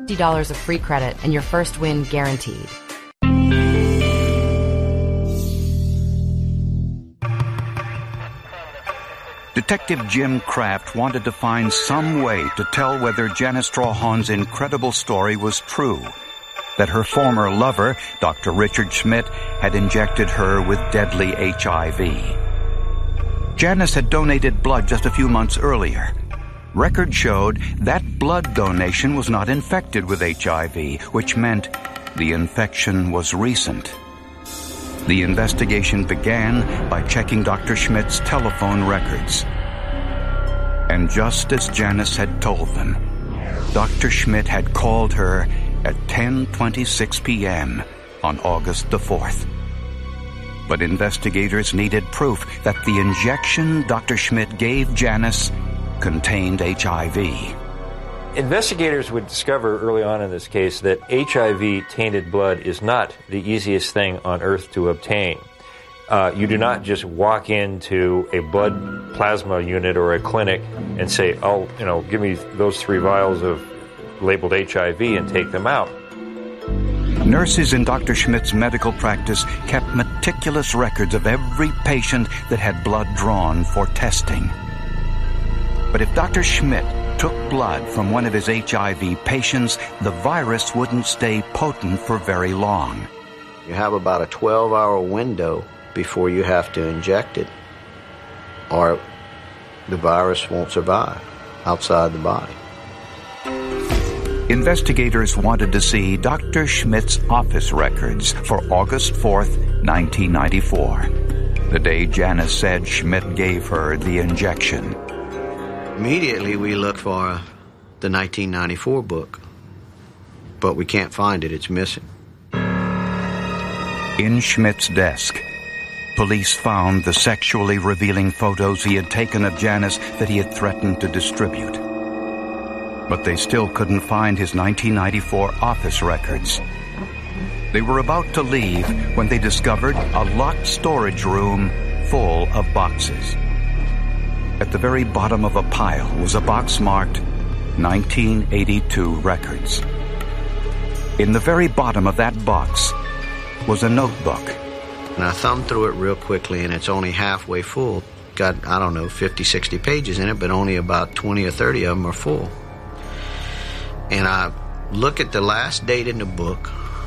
$50 of free credit and your first win guaranteed. Detective Jim Kraft wanted to find some way to tell whether Janice Strawhan's incredible story was true, that her former lover, Dr. Richard Schmidt, had injected her with deadly HIV. Janice had donated blood just a few months earlier. Records showed that blood donation was not infected with HIV, which meant the infection was recent. The investigation began by checking Dr. Schmidt's telephone records. And just as Janice had told them, Dr. Schmidt had called her at 10:26 p.m. on August the 4th. But investigators needed proof that the injection Dr. Schmidt gave Janice contained HIV. Investigators would discover early on in this case that HIV-tainted blood is not the easiest thing on earth to obtain. You do not just walk into a blood plasma unit or a clinic and say, "Oh, give me those 3 vials of labeled HIV and take them out." Nurses in Dr. Schmidt's medical practice kept meticulous records of every patient that had blood drawn for testing. But if Dr. Schmidt took blood from one of his HIV patients, the virus wouldn't stay potent for very long. You have about a 12-hour window before you have to inject it, or the virus won't survive outside the body. Investigators wanted to see Dr. Schmidt's office records for August 4th, 1994, the day Janice said Schmidt gave her the injection. Immediately we look for the 1994 book, but we can't find it. It's missing. In Schmidt's desk, police found the sexually revealing photos he had taken of Janice that he had threatened to distribute. But they still couldn't find his 1994 office records. They were about to leave when they discovered a locked storage room full of boxes. At the very bottom of a pile was a box marked 1982 records. In the very bottom of that box was a notebook. And I thumbed through it real quickly, and it's only halfway full. Got, 50, 60 pages in it, but only about 20 or 30 of them are full. And I look at the last date in the book,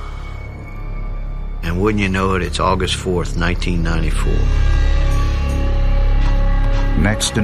and wouldn't you know it, it's August 4th, 1994. Next